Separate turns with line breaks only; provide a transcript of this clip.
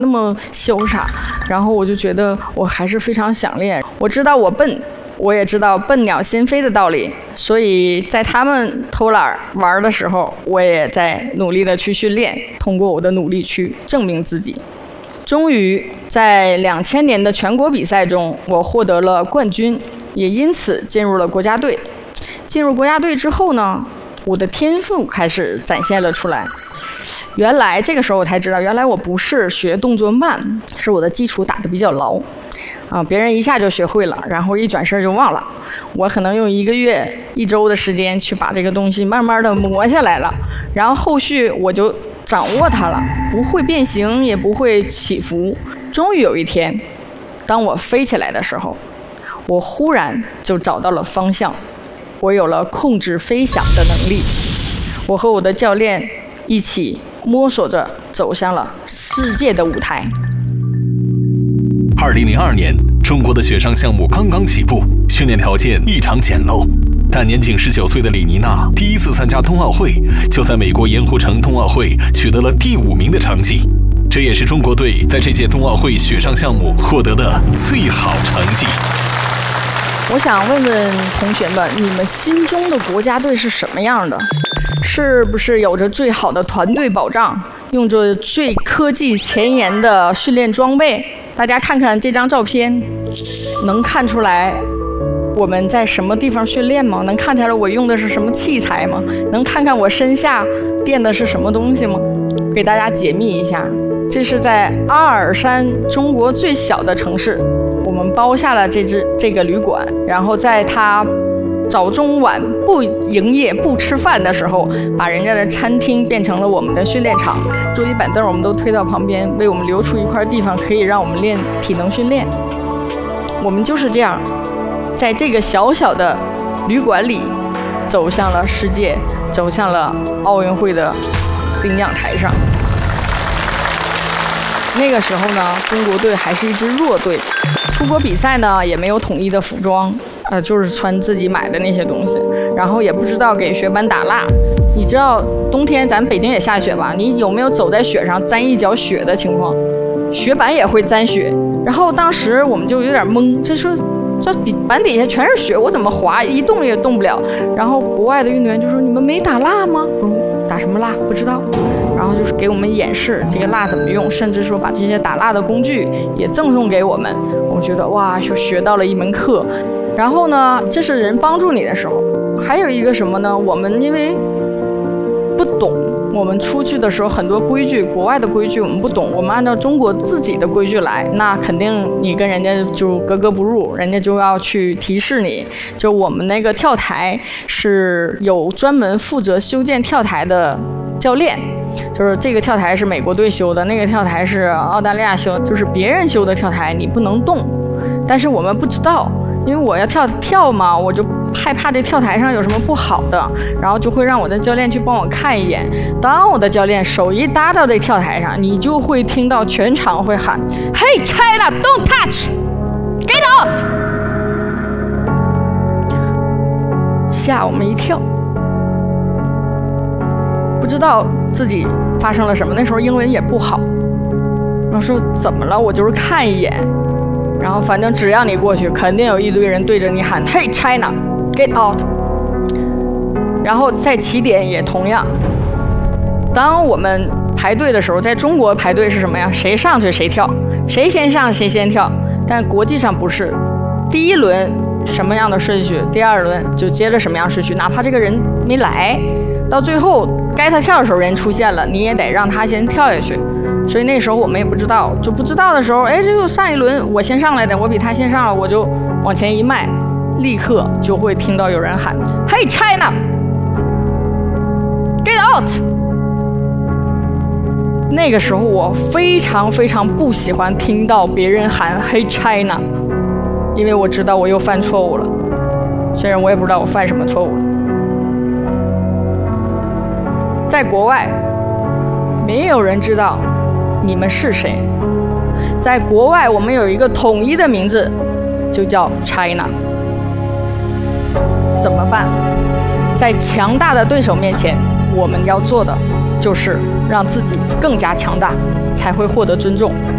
那么潇洒，然后我就觉得我还是非常想练。我知道我笨，我也知道笨鸟先飞的道理，所以在他们偷懒玩的时候，我也在努力的去训练，通过我的努力去证明自己。终于在2000年的全国比赛中，我获得了冠军，也因此进入了国家队。进入国家队之后呢，我的天赋开始展现了出来。原来这个时候我才知道，原来我不是学动作慢，是我的基础打得比较牢啊，别人一下就学会了，然后一转身就忘了。我可能用1个月、1周的时间去把这个东西慢慢的磨下来了，然后后续我就掌握它了，不会变形，也不会起伏。终于有一天，当我飞起来的时候，我忽然就找到了方向，我有了控制飞翔的能力。我和我的教练一起摸索着走向了世界的舞台。
2002年，中国的雪上项目刚刚起步，训练条件异常简陋。但年仅19岁的李妮娜第一次参加冬奥会，就在美国盐湖城冬奥会取得了第5名的成绩，这也是中国队在这届冬奥会雪上项目获得的最好成绩。
我想问问同学们，你们心中的国家队是什么样的？是不是有着最好的团队保障，用着最科技前沿的训练装备？大家看看这张照片，能看出来我们在什么地方训练吗？能看出来我用的是什么器材吗？能看看我身下垫的是什么东西吗？给大家解密一下，这是在阿尔山，中国最小的城市，我们包下了这个旅馆，然后在它早中晚不营业不吃饭的时候，把人家的餐厅变成了我们的训练场，桌椅板凳我们都推到旁边，为我们留出一块地方可以让我们练体能训练。我们就是这样在这个小小的旅馆里走向了世界，走向了奥运会的领奖台上。那个时候呢，中国队还是一支弱队，出国比赛呢也没有统一的服装，就是穿自己买的那些东西，然后也不知道给雪板打蜡。你知道冬天咱北京也下雪吧？你有没有走在雪上沾一脚雪的情况？雪板也会沾雪。然后当时我们就有点懵，这板底下全是雪，我怎么滑一动也动不了。然后国外的运动员就说：“你们没打蜡吗？”我说：“打什么蜡？不知道。”然后就是给我们演示这个蜡怎么用，甚至说把这些打蜡的工具也赠送给我们。我觉得哇，就学到了一门课。然后呢，这是人帮助你的时候。还有一个什么呢？我们因为不懂，我们出去的时候很多规矩，国外的规矩我们不懂，我们按照中国自己的规矩来，那肯定你跟人家就格格不入，人家就要去提示你。就我们那个跳台是有专门负责修建跳台的教练，就是这个跳台是美国队修的，那个跳台是澳大利亚修的，就是别人修的跳台你不能动。但是我们不知道，因为我要跳嘛，我就害怕这跳台上有什么不好的，然后就会让我的教练去帮我看一眼。当我的教练手一搭到这跳台上，你就会听到全场会喊 Hey China don't touch get out， 吓我们一跳，不知道自己发生了什么。那时候英文也不好，然后说怎么了，我就是看一眼，然后反正只要你过去，肯定有一堆人对着你喊 Hey China get out。 然后在起点也同样，当我们排队的时候，在中国排队是什么呀？谁上去谁跳，谁先上谁先跳。但国际上不是，第一轮什么样的顺序，第二轮就接着什么样顺序，哪怕这个人没来，到最后该他跳的时候人出现了，你也得让他先跳下去。所以那时候我们也不知道，就不知道的时候，哎，这就上一轮我先上来的，我比他先上了，我就往前一迈，立刻就会听到有人喊 Hey China get out。 那个时候我非常非常不喜欢听到别人喊 Hey China， 因为我知道我又犯错误了，虽然我也不知道我犯什么错误了。在国外没有人知道你们是谁，在国外我们有一个统一的名字，就叫 China。 怎么办？在强大的对手面前，我们要做的就是让自己更加强大，才会获得尊重。